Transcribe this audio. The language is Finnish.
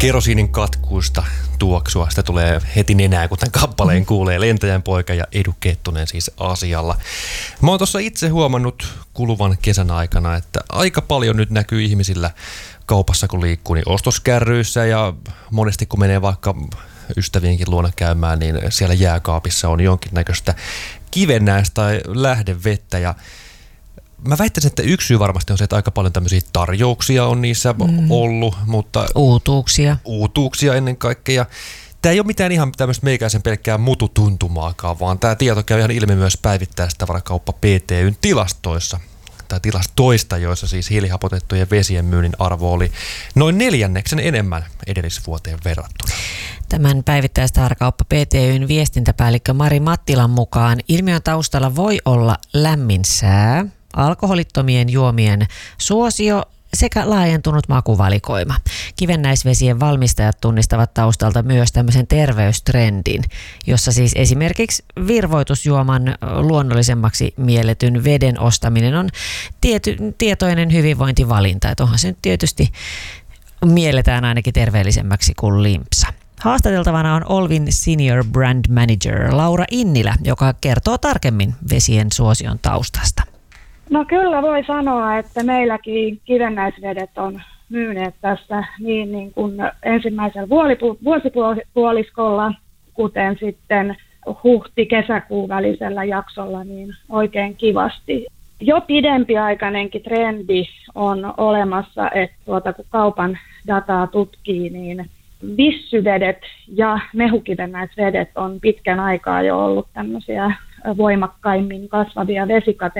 Kerosiinin katkuista tuoksua. Sitä tulee heti nenään, kun tämän kappaleen kuulee. Lentäjän poika ja Edu Kettunen siis asialla. Mä oon tuossa itse huomannut kuluvan kesän aikana, että aika paljon nyt näkyy ihmisillä kaupassa, kun liikkuu, niin ostoskärryissä ja monesti kun menee vaikka ystävienkin luona käymään, niin siellä jääkaapissa on jonkinnäköistä kivennäistä tai lähdevettä ja mä väittäisin, että yksi syy varmasti on se, että aika paljon tämmöisiä tarjouksia on niissä ollut, mutta uutuuksia ennen kaikkea. Tämä ei ole mitään ihan tämmöistä meikäisen pelkkää mututuntumaakaan, vaan tämä tieto käy ihan ilmi myös päivittäistavarakauppa PTY:n tilastoissa, tai tilastoista, joissa siis hiilihapotettujen vesien myynnin arvo oli noin 4% enemmän edellisvuoteen verrattuna. Tämän päivittäistavarakauppa PTY:n viestintäpäällikkö Mari Mattilan mukaan ilmiön taustalla voi olla lämmin sää, alkoholittomien juomien suosio sekä laajentunut makuvalikoima. Kivennäisvesien valmistajat tunnistavat taustalta myös tämmöisen terveystrendin, jossa siis esimerkiksi virvoitusjuoman luonnollisemmaksi mielletyn veden ostaminen on tietoinen hyvinvointivalinta. Että onhan se nyt tietysti mielletään ainakin terveellisemmäksi kuin limpsa. Haastateltavana on Olvin Senior Brand Manager Laura Innilä, joka kertoo tarkemmin vesien suosion taustasta. No kyllä voi sanoa, että meilläkin kivennäisvedet on myyneet tässä niin kuin ensimmäisellä vuosipuoliskolla, kuten sitten huhti-kesäkuun välisellä jaksolla niin oikein kivasti. Jo pidempiaikainenkin trendi on olemassa, että kun kaupan dataa tutkii, niin vissyvedet ja mehukivennäisvedet on pitkän aikaa jo ollut tämmöisiä voimakkaimmin kasvavia vesikategorioita.